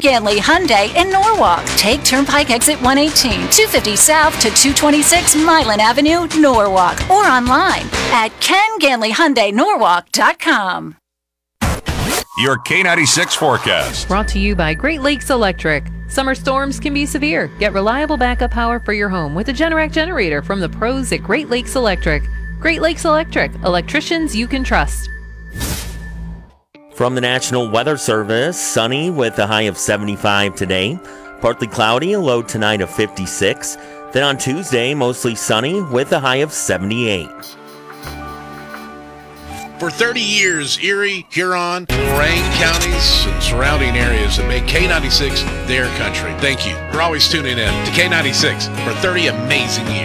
Ganley Hyundai in Norwalk. Take Turnpike Exit 118, 250 South to 226 Milan Avenue, Norwalk. Or online at KenGanleyHyundaiNorwalk.com. Your K96 forecast. Brought to you by Great Lakes Electric. Summer storms can be severe. Get reliable backup power for your home with a Generac generator from the pros at Great Lakes Electric. Great Lakes Electric. Electricians you can trust. From the National Weather Service, sunny with a high of 75 today. Partly cloudy, a low tonight of 56. Then on Tuesday, mostly sunny with a high of 78. For 30 years, Erie, Huron, Lorain counties, and surrounding areas have made K96 their country. Thank you for always tuning in to K96 for 30 amazing years.